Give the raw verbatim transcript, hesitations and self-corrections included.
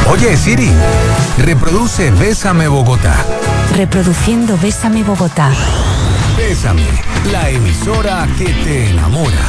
Oye, Siri, reproduce Bésame Bogotá. Reproduciendo Bésame Bogotá. Bésame, la emisora que te enamora.